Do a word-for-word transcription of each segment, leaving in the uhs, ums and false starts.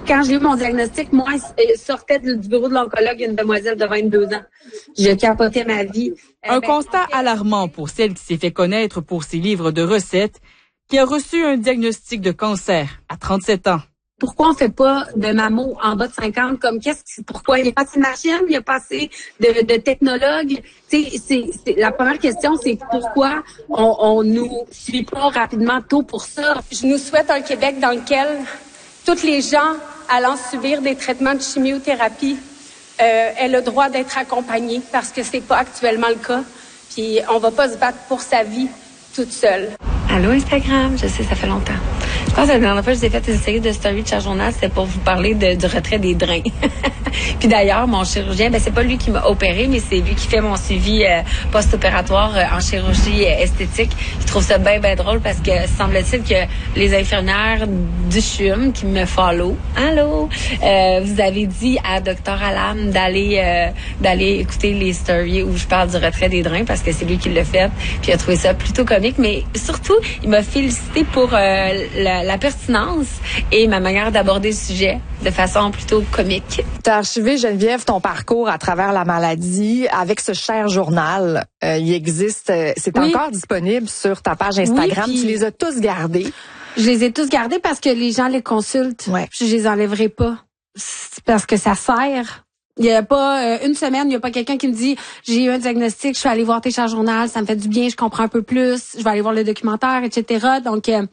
Quand j'ai eu mon diagnostic, moi, sortait du bureau de l'oncologue une demoiselle de vingt-deux ans. Je capotais ma vie. Un ben, constat alarmant pour celle qui s'est fait connaître pour ses livres de recettes, qui a reçu un diagnostic de cancer à trente-sept ans. Pourquoi on fait pas de mammo en bas de cinquante comme qu'est-ce que pourquoi il n'y a pas assez de machines, il n'y a pas assez de, de technologues. Tu sais, c'est, c'est la première question, c'est pourquoi on, on nous suit pas rapidement tôt pour ça. Je nous souhaite un Québec dans lequel toutes les gens allant subir des traitements de chimiothérapie euh, aient le droit d'être accompagnés parce que c'est pas actuellement le cas. Puis on va pas se battre pour sa vie toute seule. Allô Instagram, je sais, ça fait longtemps. Je pense que la dernière fois que je vous ai fait une série de stories de Charles Journal, c'était pour vous parler de, du retrait des drains. Puis d'ailleurs, mon chirurgien, ben c'est pas lui qui m'a opéré, mais c'est lui qui fait mon suivi euh, post-opératoire euh, en chirurgie euh, esthétique. Je trouve ça bien, bien drôle parce que semble-t-il que les infirmières du C H U M qui me follow, allô, euh, vous avez dit à Docteur Alam d'aller euh, d'aller écouter les stories où je parle du retrait des drains parce que c'est lui qui l'a fait. Puis il a trouvé ça plutôt comique, mais surtout, il m'a félicité pour euh, la, la pertinence et ma manière d'aborder le sujet de façon plutôt comique. T'as archivé, Geneviève, ton parcours à travers la maladie avec ce cher journal. Euh, il existe, euh, c'est oui. encore disponible sur ta page Instagram. Oui, puis tu les as tous gardés. Je les ai tous gardés parce que les gens les consultent. Ouais. Je les enlèverai pas. C'est parce que ça sert. Il y a pas euh, une semaine, il y a pas quelqu'un qui me dit j'ai eu un diagnostic, je suis allée voir tes chers journal, ça me fait du bien, je comprends un peu plus, je vais aller voir le documentaire, et cetera. Donc euh,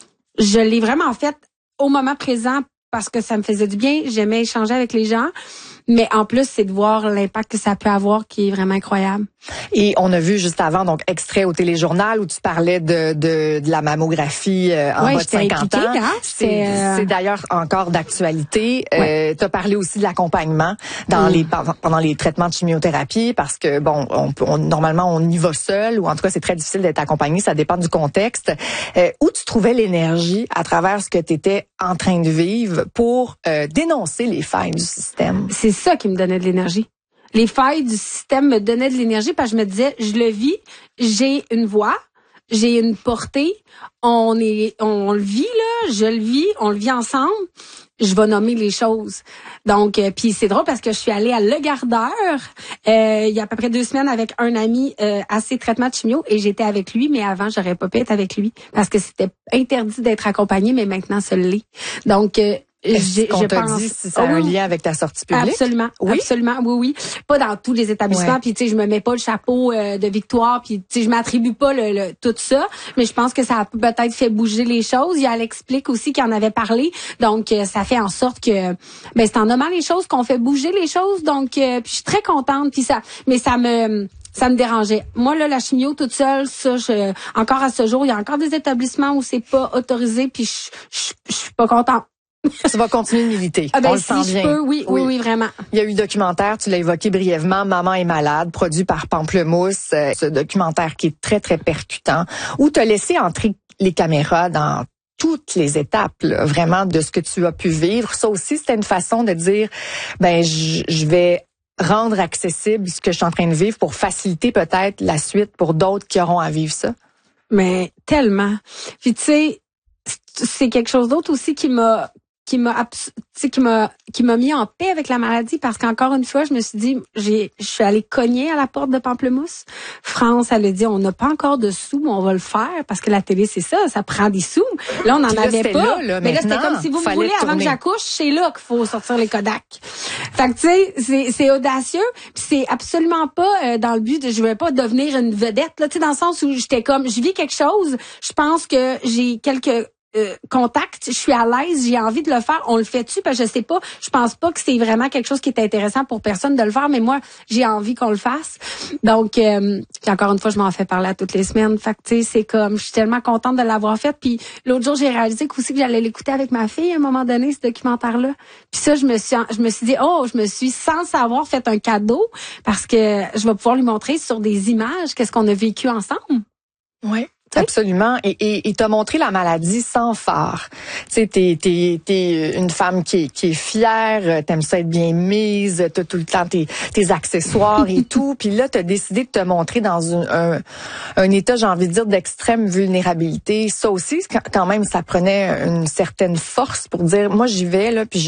je l'ai vraiment fait au moment présent parce que ça me faisait du bien, j'aimais échanger avec les gens. Mais en plus, c'est de voir l'impact que ça peut avoir qui est vraiment incroyable. Et on a vu juste avant, donc, extrait au téléjournal où tu parlais de, de, de la mammographie euh, en ouais, bas de cinquante ans. Hein? C'est, euh... c'est d'ailleurs encore d'actualité. Ouais. Euh, tu as parlé aussi de l'accompagnement dans mmh. les pendant les traitements de chimiothérapie parce que, bon, on, on, normalement, on y va seul ou en tout cas, c'est très difficile d'être accompagné. Ça dépend du contexte. Euh, où tu trouvais l'énergie à travers ce que tu étais en train de vivre pour euh, dénoncer les failles du système? C'est ça qui me donnait de l'énergie. Les failles du système me donnaient de l'énergie parce que je me disais, je le vis, j'ai une voix, j'ai une portée, on est, on le vit là, je le vis, on le vit ensemble. Je vais nommer les choses. Donc, euh, puis c'est drôle parce que je suis allée à Le Gardeur euh, il y a à peu près deux semaines avec un ami euh, à ses traitements de chimio et j'étais avec lui, mais avant j'aurais pas pu être avec lui parce que c'était interdit d'être accompagné, mais maintenant ça l'est. Donc euh, Est-ce qu'on t'a dit si ça a oh, un lien avec ta sortie publique? Absolument, oui? absolument, oui, oui. Pas dans tous les établissements, ouais. puis tu sais, je me mets pas le chapeau euh, de victoire, puis tu sais, je m'attribue pas le, le tout ça, mais je pense que ça a peut-être fait bouger les choses. Il y a elle explique aussi qu'il en avait parlé, donc euh, ça fait en sorte que, ben c'est en nommant les choses qu'on fait bouger les choses, donc euh, puis je suis très contente, puis ça, mais ça me ça me dérangeait. Moi, là, la chimio toute seule, ça, je, encore à ce jour, il y a encore des établissements où c'est pas autorisé, puis je, je, je suis pas contente. Tu vas continuer de militer. Ah ben, on le si sent je bien. Peux, oui, oui, oui, oui, vraiment. Il y a eu le documentaire, tu l'as évoqué brièvement, Maman est malade, produit par Pamplemousse. Euh, ce documentaire qui est très, très percutant, où tu as laissé entrer les caméras dans toutes les étapes, là, vraiment, de ce que tu as pu vivre. Ça aussi, c'était une façon de dire, ben, je, je vais rendre accessible ce que je suis en train de vivre pour faciliter peut-être la suite pour d'autres qui auront à vivre ça. Mais tellement. Puis tu sais, c'est quelque chose d'autre aussi qui m'a qui m'a qui m'a qui m'a mis en paix avec la maladie parce qu'encore une fois je me suis dit j'ai je suis allée cogner à la porte de Pamplemousse. France elle a dit on n'a pas encore de sous mais on va le faire parce que la télé c'est ça ça prend des sous. Là on n'en avait pas. Là, là, mais là c'était comme si vous me voulez avant que j'accouche c'est là qu'il faut sortir les Kodak. Fait que tu sais c'est c'est audacieux puis c'est absolument pas euh, dans le but de je veux pas devenir une vedette là tu sais dans le sens où j'étais comme je vis quelque chose je pense que j'ai quelques Euh, contact, je suis à l'aise, j'ai envie de le faire, on le fait-tu? Parce que je sais pas, je pense pas que c'est vraiment quelque chose qui est intéressant pour personne de le faire, mais moi, j'ai envie qu'on le fasse. Donc, euh, puis encore une fois, je m'en fais parler à toutes les semaines. Fait que, tu sais, c'est comme, je suis tellement contente de l'avoir fait. Puis l'autre jour, j'ai réalisé qu'aussi que j'allais l'écouter avec ma fille à un moment donné, ce documentaire-là. Puis ça, je me suis, je me suis dit, oh, je me suis sans savoir fait un cadeau parce que je vais pouvoir lui montrer sur des images qu'est-ce qu'on a vécu ensemble. Oui. Absolument. Et, et, et t'as montré la maladie sans phare. Tu sais, t'es, t'es, t'es une femme qui est, qui est fière, t'aimes ça être bien mise, t'as tout le temps tes, tes accessoires et tout. Puis là, t'as décidé de te montrer dans une, un, un état, j'ai envie de dire, d'extrême vulnérabilité. Ça aussi, quand même, ça prenait une certaine force pour dire, moi, j'y vais, là, puis